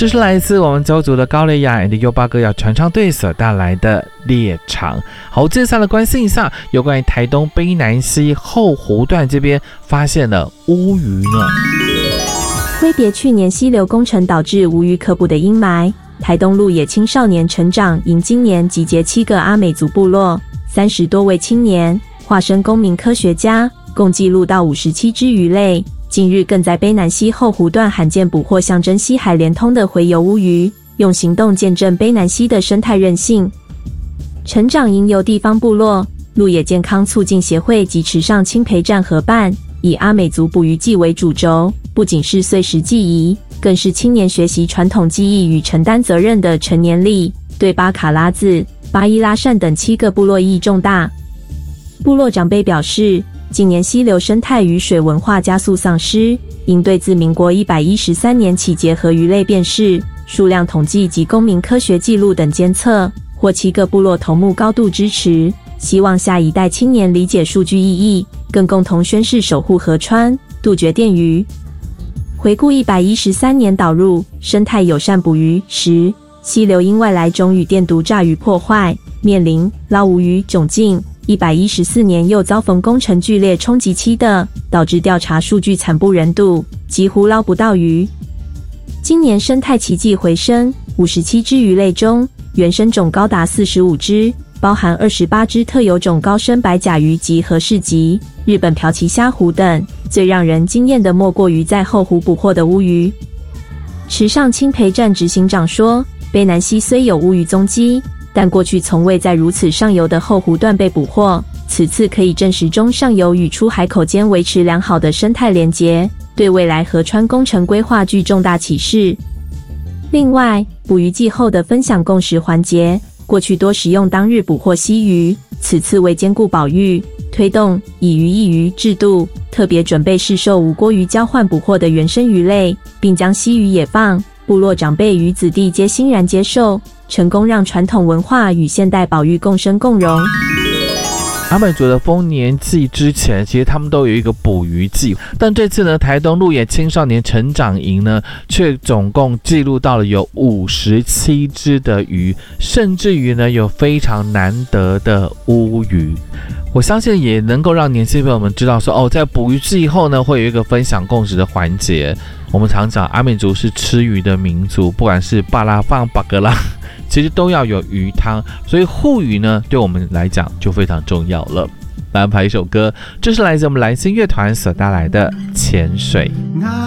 这是来自我们邹族的高蕾雅和优巴歌谣传唱队所带来的猎场。好，接下来关心一下有关于台东卑南溪后湖段这边发现了乌鱼呢。 挥别去年溪流工程导致乌鱼可捕的阴霾，台东鹿野青少年成长营今年集结7个阿美族部落30多位青年，化身公民科学家，共记录到57只鱼类。近日更在卑南溪后湖段罕见捕获象征溪海连通的洄游乌鱼，用行动见证卑南溪的生态韧性。成长营由地方部落、鹿野健康促进协会及池上青培站合办，以阿美族捕鱼季为主轴，不仅是岁时记忆，更是青年学习传统技艺与承担责任的成年礼。对巴卡拉字、巴伊拉善等7个部落意义重大。部落长辈表示，近年溪流生态与水文化加速丧失，应对自民国113年起结合鱼类辨识、数量统计及公民科学记录等监测，获7个部落头目高度支持，希望下一代青年理解数据意义，更共同宣誓守护河川，杜绝电鱼。回顾113年导入生态友善捕鱼时，溪流因外来种与电毒炸鱼破坏，面临捞无鱼窘境。114年又遭逢工程剧烈冲击期的，导致调查数据惨不忍睹，几乎捞不到鱼。今年生态奇迹回升，57只鱼类中，原生种高达45只，包含28只特有种高深白甲鱼及和氏级、日本瓢鳍虾虎等。最让人惊艳的莫过于在后湖捕获的乌鱼。池上青培站执行长说，卑南溪虽有乌鱼踪迹，但过去从未在如此上游的后湖段被捕获，此次可以证实中上游与出海口间维持良好的生态连结，对未来河川工程规划具重大启示。另外，捕鱼季后的分享共识环节，过去多使用当日捕获溪鱼，此次为兼顾保育，推动以鱼易鱼制度，特别准备市售无锅鱼交换捕获的原生鱼类，并将溪鱼野放。部落长辈与子弟皆欣然接受，成功让传统文化与现代保育共生共荣。 阿美族的丰年祭之前，其实他们都有一个捕鱼季，但这次呢，台东鹿野青少年成长营呢，却总共记录到了有57只的鱼，甚至于呢，有非常难得的乌鱼。我相信也能够让年轻朋友们知道说，在捕鱼季后呢，会有一个分享共识的环节。我们常讲阿美族是吃鱼的民族，不管是巴拉放、巴格拉，其实都要有鱼汤，所以护鱼呢，对我们来讲就非常重要了。来安排一首歌，这是来自我们蓝星乐团所带来的《潜水》。